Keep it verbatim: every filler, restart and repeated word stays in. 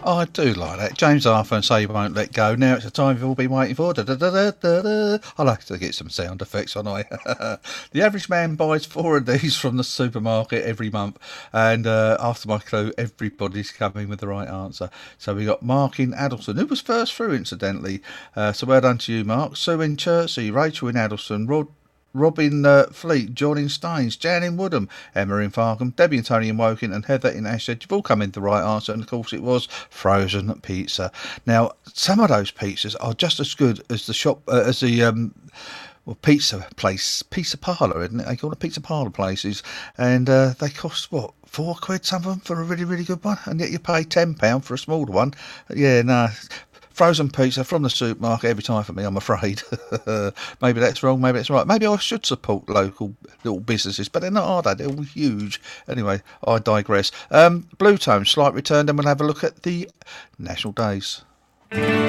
Oh, I do like that. James Arthur and Say You Won't Let Go. Now it's the time you've all been waiting for. Da, da, da, da, da, da. I like to get some sound effects on I. The average man buys four of these from the supermarket every month. And uh, after my clue, everybody's coming with the right answer. So we got Mark in Addleston, who was first through, incidentally. Uh, so well done to you, Mark. Sue in Chertsey, Rachel in Addleston, Rod Robin uh, Fleet, John in Staines, Jan in Woodham, Emma in Farkham, Debbie and Tony in Woking, and Heather in Ashford. You've all come in the right answer, and of course it was frozen pizza. Now, some of those pizzas are just as good as the shop, uh, as the um, well, pizza place, pizza parlour, isn't it? They call it pizza parlour places, and uh, they cost what? Four quid, some of them, for a really, really good one, and yet you pay ten pound for a smaller one. Yeah, no. Frozen pizza from the supermarket every time for me, I'm afraid. Maybe that's wrong, maybe that's right. Maybe I should support local little businesses, but they're not, are they? They're all huge. Anyway, I digress. Um, Blue Tone, slight return, then we'll have a look at the national days.